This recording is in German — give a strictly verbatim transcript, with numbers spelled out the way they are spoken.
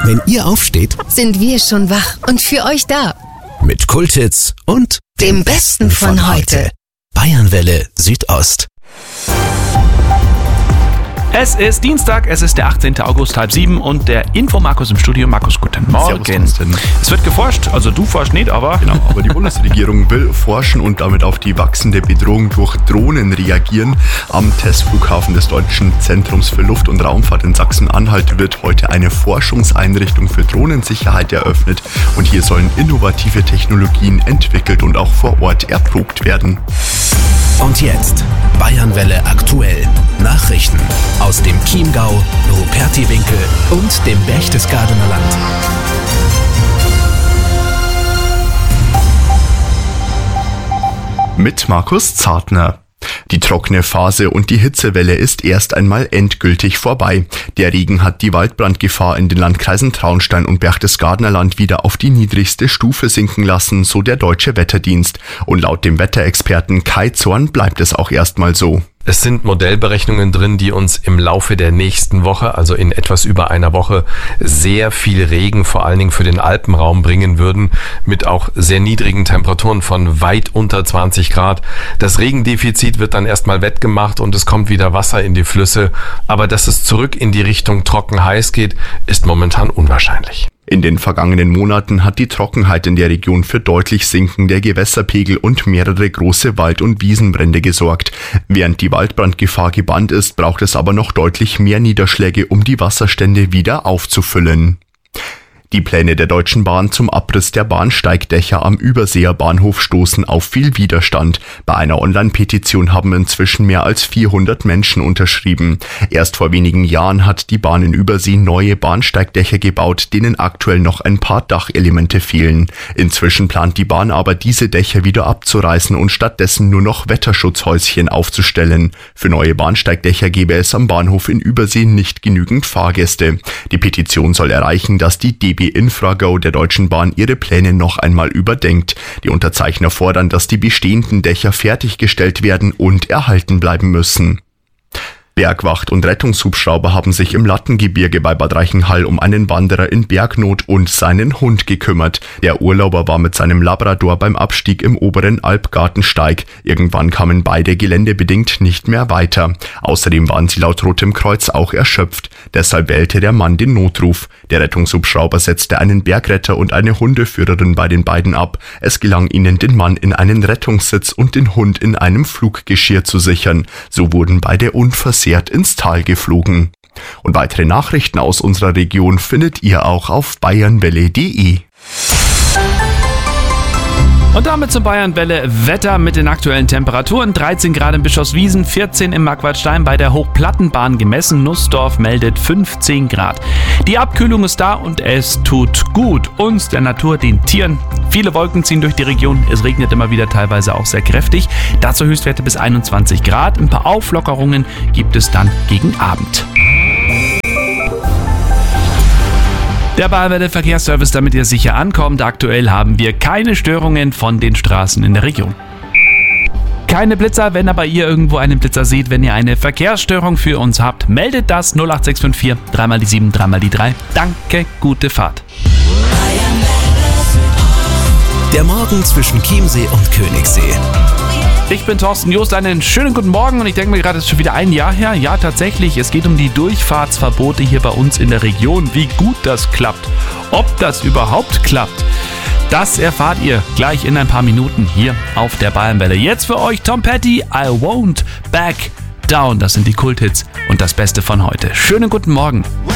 Wenn ihr aufsteht, sind wir schon wach und für euch da. Mit Kulthits und dem Besten von heute. Bayernwelle Südost. Es ist Dienstag, es ist der achtzehnten August, halb sieben und der Info-Markus im Studio. Markus, guten Morgen. Servus, es wird geforscht, also du forschst nicht, aber... Genau, aber die Bundesregierung will forschen und damit auf die wachsende Bedrohung durch Drohnen reagieren. Am Testflughafen des Deutschen Zentrums für Luft- und Raumfahrt in Sachsen-Anhalt wird heute eine Forschungseinrichtung für Drohnensicherheit eröffnet. Und hier sollen innovative Technologien entwickelt und auch vor Ort erprobt werden. Und jetzt Bayernwelle aktuell. Nachrichten aus dem Chiemgau, Rupertiwinkel und dem Berchtesgadener Land. Mit Markus Zartner. Die trockene Phase und die Hitzewelle ist erst einmal endgültig vorbei. Der Regen hat die Waldbrandgefahr in den Landkreisen Traunstein und Berchtesgadener Land wieder auf die niedrigste Stufe sinken lassen, so der Deutsche Wetterdienst. Und laut dem Wetterexperten Kai Zorn bleibt es auch erstmal so. Es sind Modellberechnungen drin, die uns im Laufe der nächsten Woche, also in etwas über einer Woche, sehr viel Regen, vor allen Dingen für den Alpenraum bringen würden, mit auch sehr niedrigen Temperaturen von weit unter zwanzig Grad. Das Regendefizit wird dann erstmal wettgemacht und es kommt wieder Wasser in die Flüsse. Aber dass es zurück in die Richtung trocken heiß geht, ist momentan unwahrscheinlich. In den vergangenen Monaten hat die Trockenheit in der Region für deutlich sinkende Gewässerpegel und mehrere große Wald- und Wiesenbrände gesorgt. Während die Waldbrandgefahr gebannt ist, braucht es aber noch deutlich mehr Niederschläge, um die Wasserstände wieder aufzufüllen. Die Pläne der Deutschen Bahn zum Abriss der Bahnsteigdächer am Überseer Bahnhof stoßen auf viel Widerstand. Bei einer Online-Petition haben inzwischen mehr als vierhundert Menschen unterschrieben. Erst vor wenigen Jahren hat die Bahn in Übersee neue Bahnsteigdächer gebaut, denen aktuell noch ein paar Dachelemente fehlen. Inzwischen plant die Bahn aber, diese Dächer wieder abzureißen und stattdessen nur noch Wetterschutzhäuschen aufzustellen. Für neue Bahnsteigdächer gäbe es am Bahnhof in Übersee nicht genügend Fahrgäste. Die Petition soll erreichen, dass die D B Infrago der Deutschen Bahn ihre Pläne noch einmal überdenkt. Die Unterzeichner fordern, dass die bestehenden Dächer fertiggestellt werden und erhalten bleiben müssen. Bergwacht und Rettungshubschrauber haben sich im Lattengebirge bei Bad Reichenhall um einen Wanderer in Bergnot und seinen Hund gekümmert. Der Urlauber war mit seinem Labrador beim Abstieg im oberen Alpgartensteig. Irgendwann kamen beide geländebedingt nicht mehr weiter. Außerdem waren sie laut Rotem Kreuz auch erschöpft. Deshalb wählte der Mann den Notruf. Der Rettungshubschrauber setzte einen Bergretter und eine Hundeführerin bei den beiden ab. Es gelang ihnen, den Mann in einen Rettungssitz und den Hund in einem Fluggeschirr zu sichern. So wurden beide unversehrt ins Tal geflogen. Und weitere Nachrichten aus unserer Region findet ihr auch auf bayernwelle punkt de. Und damit zum Bayernwelle Wetter mit den aktuellen Temperaturen. dreizehn Grad in Bischofswiesen, vierzehn im Marquardstein bei der Hochplattenbahn gemessen. Nussdorf meldet fünfzehn Grad. Die Abkühlung ist da und es tut gut. Uns, der Natur, den Tieren. Viele Wolken ziehen durch die Region. Es regnet immer wieder, teilweise auch sehr kräftig. Dazu Höchstwerte bis einundzwanzig Grad. Ein paar Auflockerungen gibt es dann gegen Abend. Der Bayernwelle Verkehrsservice, damit ihr sicher ankommt. Aktuell haben wir keine Störungen von den Straßen in der Region. Keine Blitzer, wenn aber ihr irgendwo einen Blitzer seht, wenn ihr eine Verkehrsstörung für uns habt, meldet das null acht sechs fünf vier, drei mal die sieben, drei mal die drei. Danke, gute Fahrt. Der Morgen zwischen Chiemsee und Königssee. Ich bin Thorsten Joost, einen schönen guten Morgen und ich denke mir gerade, es ist schon wieder ein Jahr her. Ja, tatsächlich, es geht um die Durchfahrtsverbote hier bei uns in der Region. Wie gut das klappt, ob das überhaupt klappt, das erfahrt ihr gleich in ein paar Minuten hier auf der Bayernwelle. Jetzt für euch Tom Petty, I Won't Back Down. Das sind die Kulthits und das Beste von heute. Schönen guten Morgen.